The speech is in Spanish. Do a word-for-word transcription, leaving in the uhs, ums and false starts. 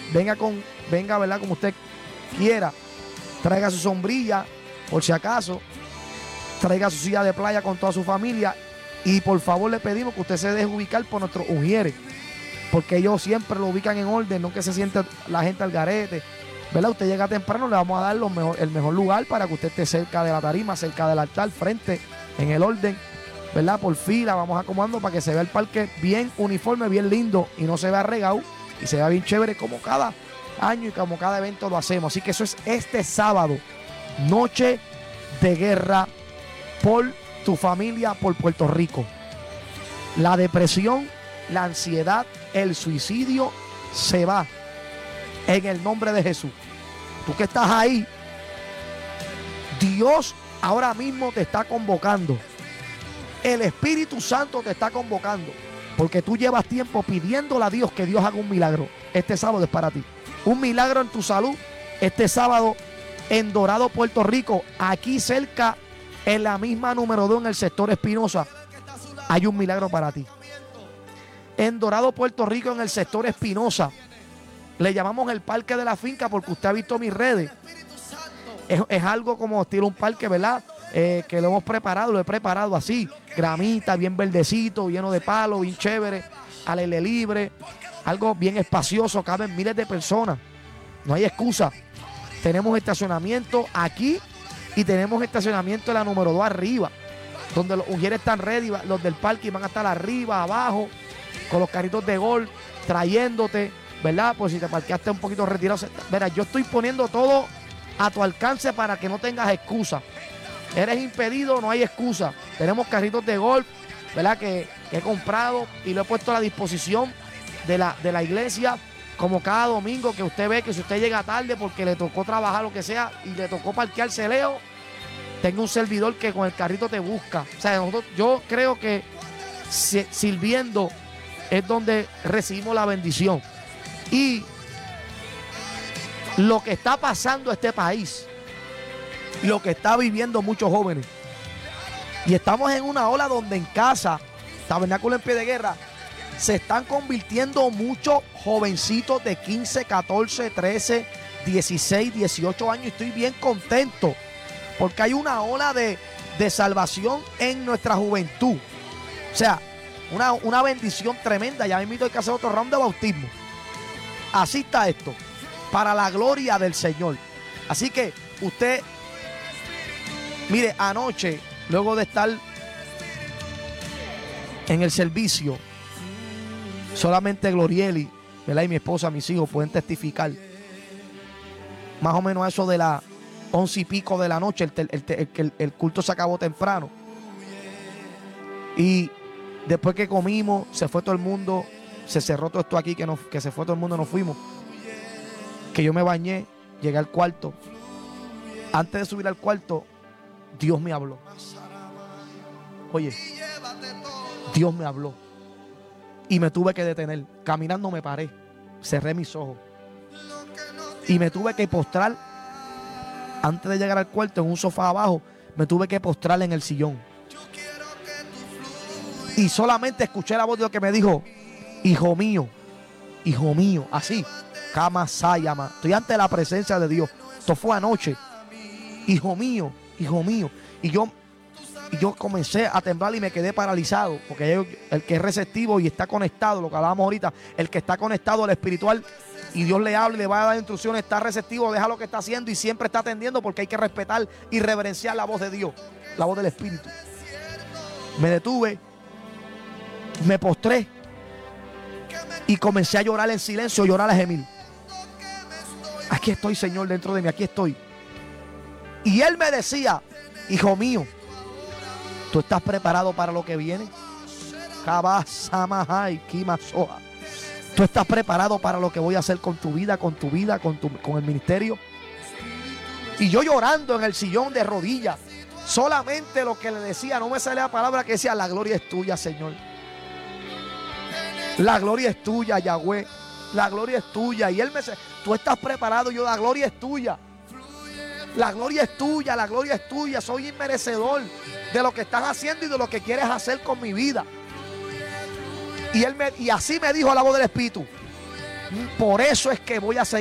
venga con, venga, ¿verdad? Como usted quiera. Traiga su sombrilla, por si acaso. Traiga su silla de playa con toda su familia. Y por favor le pedimos que usted se deje ubicar por nuestros ujieres, porque ellos siempre lo ubican en orden, no que se siente la gente al garete, ¿verdad? Usted llega temprano, le vamos a dar lo mejor, el mejor lugar para que usted esté cerca de la tarima, cerca del altar, frente, en el orden, ¿verdad? Por fila, vamos acomodando para que se vea el parque bien uniforme, bien lindo y no se vea regado y se vea bien chévere como cada año y como cada evento lo hacemos. Así que eso es este sábado, noche de guerra por tu familia, por Puerto Rico. La depresión, la ansiedad, el suicidio se va en el nombre de Jesús. Tú que estás ahí, Dios ahora mismo te está convocando. El Espíritu Santo te está convocando, porque tú llevas tiempo pidiéndole a Dios que Dios haga un milagro. Este sábado es para ti. Un milagro en tu salud. Este sábado en Dorado, Puerto Rico, aquí cerca, en la misma número dos, en el sector Espinosa, hay un milagro para ti. En Dorado, Puerto Rico, en el sector Espinosa, le llamamos el parque de la finca porque usted ha visto mis redes. Es, es algo como estilo un parque, ¿verdad? Eh, que lo hemos preparado, lo he preparado así. Gramita, bien verdecito, lleno de palos, bien chévere, al aire libre. Algo bien espacioso, caben miles de personas. No hay excusa. Tenemos estacionamiento aquí y tenemos estacionamiento en la número dos arriba, donde los ujieres están ready, los del parque van a estar arriba, abajo, con los carritos de golf, trayéndote, ¿verdad? Por si te parqueaste un poquito retirado. Verá, yo estoy poniendo todo a tu alcance para que no tengas excusa. Eres impedido, no hay excusa. Tenemos carritos de golf, ¿verdad? Que, que he comprado y lo he puesto a la disposición de la, de la iglesia, como cada domingo, que usted ve que si usted llega tarde porque le tocó trabajar lo que sea y le tocó parquearse lejos, tenga un servidor que con el carrito te busca. O sea, nosotros, yo creo que si, sirviendo es donde recibimos la bendición. Y lo que está pasando en este país, lo que está viviendo muchos jóvenes, y estamos en una ola donde en casa, Tabernáculo en Pie de Guerra, se están convirtiendo muchos jovencitos de quince, catorce, trece, dieciséis, dieciocho años. Y estoy bien contento porque hay una ola de, de salvación en nuestra juventud. O sea, una, una bendición tremenda. Ya mismo hay que hacer otro round de bautismo. Así está esto, para la gloria del Señor. Así que usted, mire, anoche, luego de estar en el servicio, solamente Glorieli, ¿verdad? Y mi esposa, mis hijos pueden testificar. Más o menos a eso de las once y pico de la noche, el, el, el, el, el culto se acabó temprano. Y después que comimos, se fue todo el mundo, se cerró todo esto aquí, que, nos, que se fue todo el mundo, nos fuimos. Que yo me bañé, llegué al cuarto. Antes de subir al cuarto, Dios me habló. Oye, Dios me habló. Y me tuve que detener. Caminando me paré. Cerré mis ojos. Y me tuve que postrar. Antes de llegar al cuarto, en un sofá abajo, me tuve que postrar en el sillón. Y solamente escuché la voz de Dios que me dijo: hijo mío, hijo mío. Así. Kama Sayama. Estoy ante la presencia de Dios. Esto fue anoche. Hijo mío, hijo mío. Y yo... Y yo comencé a temblar y me quedé paralizado, porque el que es receptivo y está conectado, lo que hablábamos ahorita, el que está conectado al espiritual y Dios le habla y le va a dar instrucciones, está receptivo, deja lo que está haciendo y siempre está atendiendo, porque hay que respetar y reverenciar la voz de Dios, la voz del Espíritu. Me detuve, me postré y comencé a llorar en silencio, a llorar a gemir. Aquí estoy, Señor, dentro de mí, aquí estoy. Y Él me decía: hijo mío, ¿tú estás preparado para lo que viene? ¿Tú estás preparado para lo que voy a hacer con tu vida, con tu vida, con, tu, con el ministerio? Y yo llorando en el sillón de rodillas, solamente lo que le decía, no me sale la palabra que decía: la gloria es tuya, Señor. La gloria es tuya, Yahweh. La gloria es tuya. Y Él me dice: tú estás preparado. Yo, la gloria es tuya. La gloria es tuya, la gloria es tuya. Soy inmerecedor de lo que estás haciendo y de lo que quieres hacer con mi vida. Y, él me, y así me dijo la voz del Espíritu: Por eso es que voy a seguir